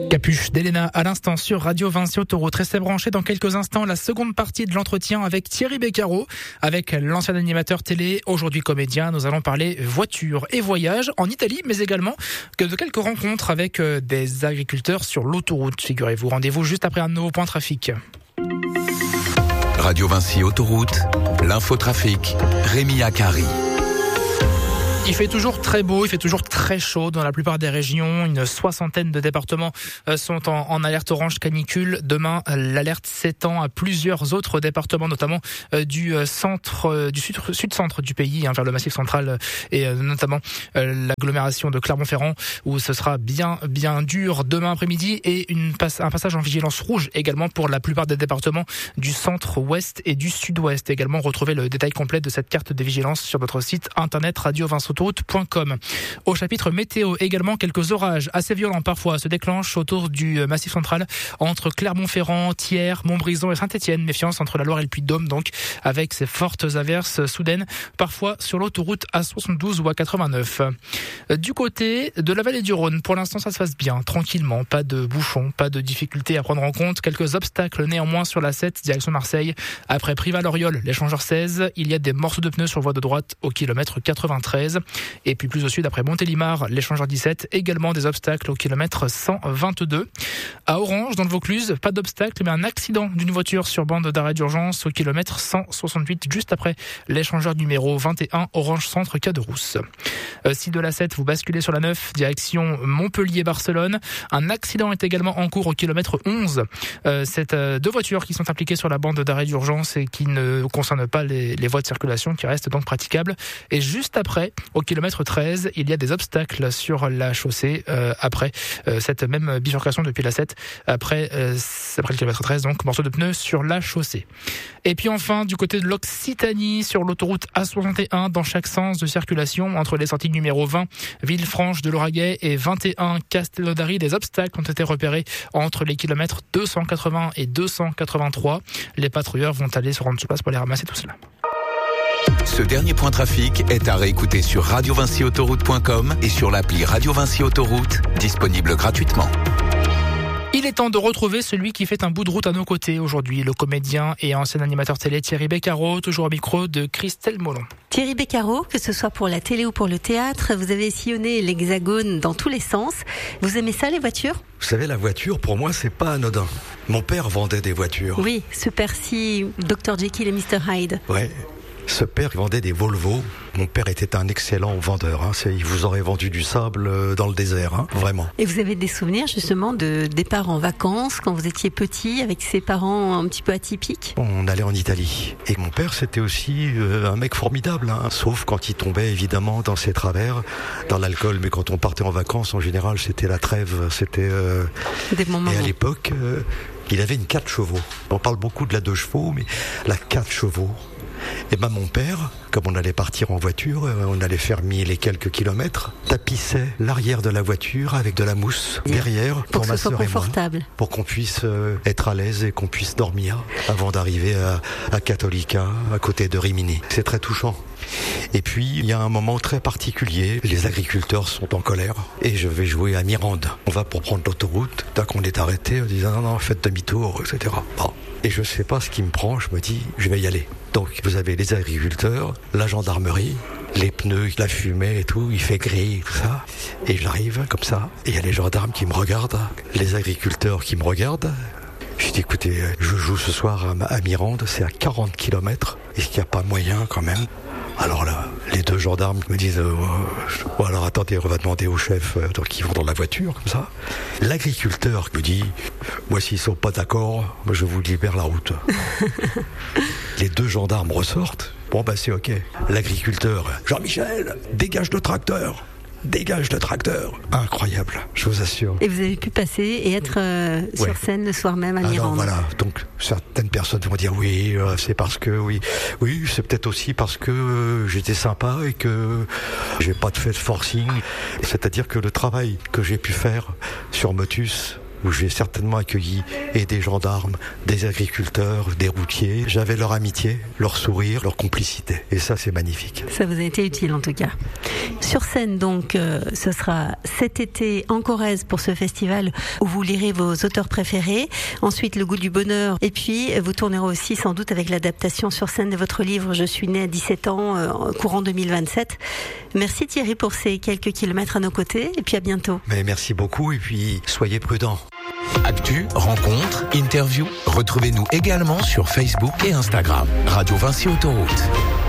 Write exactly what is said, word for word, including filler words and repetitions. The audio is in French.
Capuche d'Elena à l'instant sur Radio Vinci Autoroute. Restez branchés dans quelques instants la seconde partie de l'entretien avec Thierry Beccaro, avec l'ancien animateur télé, aujourd'hui comédien. Nous allons parler voiture et voyage en Italie, mais également que de quelques rencontres avec des agriculteurs sur l'autoroute. Figurez-vous, rendez-vous juste après un nouveau point trafic. Radio Vinci Autoroute, l'infotrafic, Rémi Akari. Il fait toujours très beau, il fait toujours très chaud dans la plupart des régions. Une soixantaine de départements sont en, en alerte orange canicule. Demain, l'alerte s'étend à plusieurs autres départements, notamment du centre, du sud, sud-centre du pays, hein, vers le Massif central et notamment l'agglomération de Clermont-Ferrand, où ce sera bien, bien dur demain après-midi, et une passe, un passage en vigilance rouge également pour la plupart des départements du centre-ouest et du sud-ouest. Également, retrouvez le détail complet de cette carte de vigilance sur notre site internet radio vinci autoroute point com. Au chapitre météo, également quelques orages assez violents parfois se déclenchent autour du Massif central entre Clermont-Ferrand, Thiers, Montbrison et Saint-Étienne. Méfiance entre la Loire et le Puy-de-Dôme, donc, avec ces fortes averses soudaines, parfois sur l'autoroute A soixante-douze ou A quatre-vingt-neuf. Du côté de la vallée du Rhône, pour l'instant ça se passe bien, tranquillement, pas de bouchons, pas de difficultés à prendre en compte. Quelques obstacles néanmoins sur la sept, direction Marseille. Après Privas-Loriol, l'échangeur seize, il y a des morceaux de pneus sur voie de droite au kilomètre quatre-vingt-treize. Et puis plus au sud, après Montélimar, l'échangeur dix-sept, également des obstacles au kilomètre cent vingt-deux. À Orange, dans le Vaucluse, pas d'obstacle, mais un accident d'une voiture sur bande d'arrêt d'urgence au kilomètre cent soixante-huit, juste après l'échangeur numéro vingt et un, Orange Centre Caderousse. Euh, si de la sept, vous basculez sur la neuf, direction Montpellier-Barcelone, un accident est également en cours au kilomètre onze. Euh, c'est euh, deux voitures qui sont impliquées sur la bande d'arrêt d'urgence et qui ne concernent pas les, les voies de circulation, qui restent donc praticables. Et juste après, au kilomètre treize, il y a des obstacles sur la chaussée euh, après euh, cette même bifurcation depuis la sept, après, euh, après le kilomètre treize, donc morceau de pneus sur la chaussée. Et puis enfin, du côté de l'Occitanie, sur l'autoroute A soixante et un, dans chaque sens de circulation, entre les sorties numéro vingt, Villefranche de Lauragais, et vingt et un, Castellodari, des obstacles ont été repérés entre les kilomètres deux cent quatre-vingts et deux cent quatre-vingt-trois. Les patrouilleurs vont aller se rendre sur place pour les ramasser tout cela. Ce dernier point trafic est à réécouter sur radio vinci autoroute point com et sur l'appli Radio Vinci Autoroute, disponible gratuitement. Il est temps de retrouver celui qui fait un bout de route à nos côtés aujourd'hui, le comédien et ancien animateur télé Thierry Beccaro, toujours au micro de Christelle Molon. Thierry Beccaro, que ce soit pour la télé ou pour le théâtre, vous avez sillonné l'Hexagone dans tous les sens. Vous aimez ça, les voitures ? Vous savez, la voiture, pour moi, c'est pas anodin. Mon père vendait des voitures. Oui, ce père-ci, docteur Jekyll et mister Hyde. Ouais. Ce père vendait des Volvo. Mon père était un excellent vendeur. Hein. C'est, il vous aurait vendu du sable dans le désert, hein, vraiment. Et vous avez des souvenirs justement de départ en vacances quand vous étiez petit avec ses parents un petit peu atypiques ? On allait en Italie. Et mon père, c'était aussi euh, un mec formidable. Hein. Sauf quand il tombait évidemment dans ses travers, dans l'alcool. Mais quand on partait en vacances, en général, c'était la trêve. C'était euh... des moments. Et à l'époque, euh, il avait une quatre chevaux. On parle beaucoup de la deux chevaux, mais la quatre chevaux. Et ben mon père, comme on allait partir en voiture, on allait faire mille et quelques kilomètres, tapissait l'arrière de la voiture avec de la mousse derrière pour, pour que ma ce soit sœur et confortable, moi, pour qu'on puisse être à l'aise et qu'on puisse dormir avant d'arriver à, à Cattolica, à côté de Rimini. C'est très touchant. Et puis il y a un moment très particulier, les agriculteurs sont en colère et je vais jouer à Mirande. On va pour prendre l'autoroute, dès qu'on est arrêté, on dit non non faites demi-tour, et cetera. Bon. Et je sais pas ce qui me prend, je me dis je vais y aller. Donc vous avez les agriculteurs, la gendarmerie, les pneus, la fumée et tout, il fait gris, tout ça. Et j'arrive comme ça, et il y a les gendarmes qui me regardent, les agriculteurs qui me regardent. Je dis écoutez, je joue ce soir à Mirande, c'est à quarante kilomètres, est-ce qu'il n'y a pas moyen quand même ? Alors là, les deux gendarmes me disent euh, oh, alors attendez, on va demander au chef, euh, donc ils vont dans la voiture comme ça. L'agriculteur me dit moi s'ils sont pas d'accord, moi je vous libère la route. Les deux gendarmes ressortent. Bon bah c'est ok. L'agriculteur, Jean-Michel, dégage le tracteur. Dégage le tracteur. Incroyable, je vous assure. Et vous avez pu passer et être euh, sur ouais. scène le soir même à Mirande. Alors voilà, donc certaines personnes vont dire oui, euh, c'est parce que oui, oui, c'est peut-être aussi parce que euh, j'étais sympa et que j'ai pas fait de forcing. C'est-à-dire que le travail que j'ai pu faire sur Motus où j'ai certainement accueilli et des gendarmes, des agriculteurs, des routiers. J'avais leur amitié, leur sourire, leur complicité. Et ça, c'est magnifique. Ça vous a été utile en tout cas. Sur scène, donc, euh, ce sera cet été en Corrèze pour ce festival où vous lirez vos auteurs préférés. Ensuite, Le goût du bonheur. Et puis, vous tournerez aussi sans doute avec l'adaptation sur scène de votre livre « Je suis né à dix-sept ans, euh, courant deux mille vingt-sept ». Merci Thierry pour ces quelques kilomètres à nos côtés. Et puis à bientôt. Mais merci beaucoup et puis soyez prudents. Actu, rencontres, interviews. Retrouvez-nous également sur Facebook et Instagram. Radio Vinci Autoroute.